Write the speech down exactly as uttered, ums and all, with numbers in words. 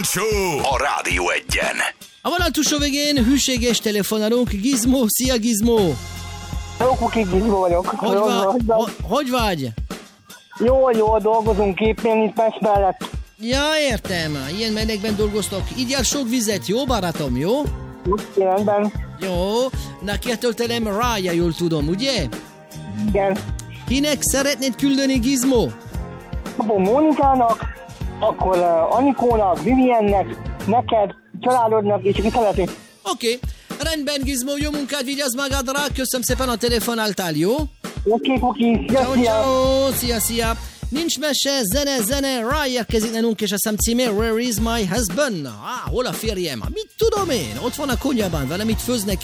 Show a Rádió Egyen. A vonal túlsó végén hűséges telefonálunk. Gizmo, szia Gizmo! Jó, Kuki, Gizmo vagyok. Hogy, Jó, va- jó, ho- hogy vagy? Jól, jól dolgozunk éppen itt Pest mellett. Ja, értem. Ilyen melegben dolgoztok. Igyál sok vizet, jó barátom, jó? Rendben. Jó. Na, kietöltelem Rája, jól tudom, ugye? Igen. Kinek szeretnéd küldeni, Gizmo? Akkor Mónikának, akkor uh, Anikónak, Viviennek, neked, családodnak és Vitaleti. Oké. Okay. Rendben, Gizmo, jó munkát, vigyázz magadra. Köszönöm szépen, a telefonáltál, jó? Oké, Kuki, szia, Ciao, szia. ciao, szia, szia. Nincs mese, zene, zene, Rája érkezik nálunk, és a szám címe Where is my husband? Ah, hol a férjem? Mit tudom én? Ott van a konyhában, vele mit főznek.